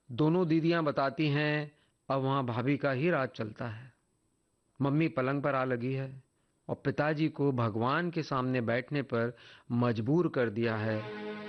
दोनों दीदियां बताती हैं अब वहां भाभी का ही राज चलता है। मम्मी पलंग पर आ लगी है और पिताजी को भगवान के सामने बैठने पर मजबूर कर दिया है